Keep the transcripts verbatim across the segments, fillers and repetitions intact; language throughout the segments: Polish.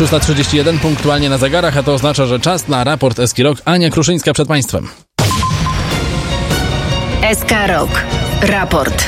szósta trzydzieści jeden punktualnie na zegarach, a to oznacza, że czas na raport S K Rock. Ania Kruszyńska przed Państwem. S K Rock. Raport.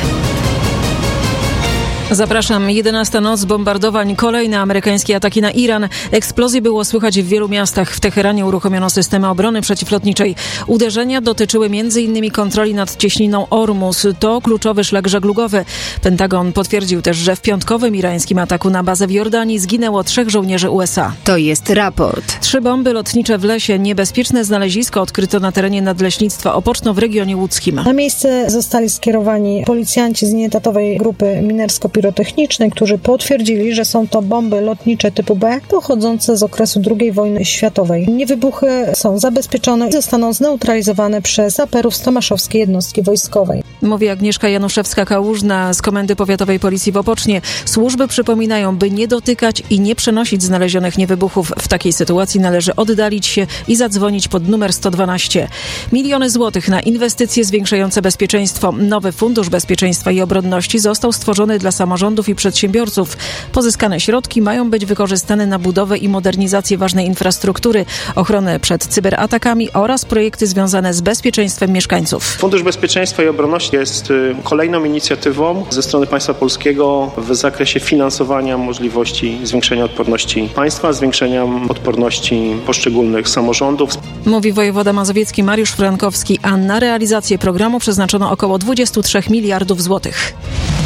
Zapraszam. jedenasta noc bombardowań, kolejne amerykańskie ataki na Iran. Eksplozje było słychać w wielu miastach. W Teheranie uruchomiono systemy obrony przeciwlotniczej. Uderzenia dotyczyły między innymi kontroli nad cieśniną Ormus. To kluczowy szlak żeglugowy. Pentagon potwierdził też, że w piątkowym irańskim ataku na bazę w Jordanii zginęło trzech żołnierzy U S A. To jest raport. Trzy bomby lotnicze w lesie. Niebezpieczne znalezisko odkryto na terenie Nadleśnictwa Opoczno w regionie łódzkim. Na miejsce zostali skierowani policjanci z nieetatowej grupy minersko-pirotechnicznej, którzy potwierdzili, że są to bomby lotnicze typu B pochodzące z okresu drugiej wojny światowej. Niewybuchy są zabezpieczone i zostaną zneutralizowane przez saperów z Tomaszowskiej Jednostki Wojskowej. Mówi Agnieszka Januszewska-Kałużna z Komendy Powiatowej Policji w Opocznie. Służby przypominają, by nie dotykać i nie przenosić znalezionych niewybuchów. W takiej sytuacji należy oddalić się i zadzwonić pod numer sto dwanaście. Miliony złotych na inwestycje zwiększające bezpieczeństwo. Nowy Fundusz Bezpieczeństwa i Obronności został stworzony dla samorządów i przedsiębiorców. Pozyskane środki mają być wykorzystane na budowę i modernizację ważnej infrastruktury, ochronę przed cyberatakami oraz projekty związane z bezpieczeństwem mieszkańców. Fundusz Bezpieczeństwa i Obronności jest kolejną inicjatywą ze strony państwa polskiego w zakresie finansowania możliwości zwiększenia odporności państwa, zwiększenia odporności poszczególnych samorządów. Mówi wojewoda mazowiecki Mariusz Frankowski, a na realizację programu przeznaczono około dwadzieścia trzy miliardów złotych.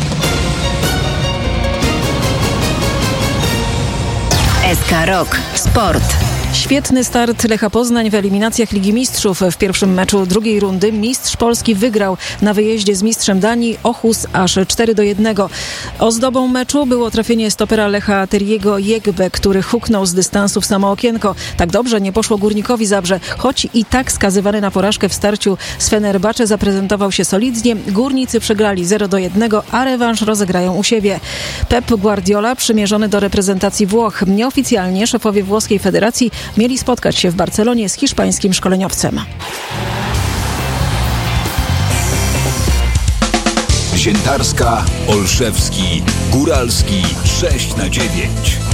S K Rock. Sport. Świetny start Lecha Poznań w eliminacjach Ligi Mistrzów. W pierwszym meczu drugiej rundy mistrz Polski wygrał na wyjeździe z mistrzem Danii Ochus aż cztery do jednego. Ozdobą meczu było trafienie stopera Lecha Teriego Jegbe, który huknął z dystansu w samo okienko. Tak dobrze nie poszło Górnikowi Zabrze, choć i tak skazywany na porażkę w starciu z Fenerbahce zaprezentował się solidnie. Górnicy przegrali zero do jednego, a rewanż rozegrają u siebie. Pep Guardiola przymierzony do reprezentacji Włoch. Nieoficjalnie szefowie włoskiej federacji mieli spotkać się w Barcelonie z hiszpańskim szkoleniowcem. Ziętarska, Olszewski, Góralski sześć na dziewięć.